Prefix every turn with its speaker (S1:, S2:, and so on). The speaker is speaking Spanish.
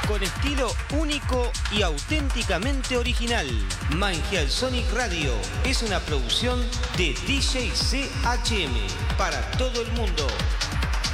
S1: con estilo único y auténticamente original. Mangial Sonic Radio es una producción de DJ CHM para todo el mundo.